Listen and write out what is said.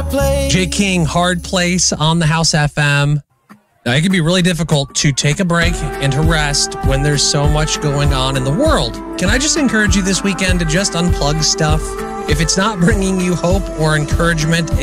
place. Jay King, Hard Place on the House FM. Now, it can be really difficult to take a break and to rest when there's so much going on in the world. Can I just encourage you this weekend to just unplug stuff? If it's not bringing you hope or encouragement,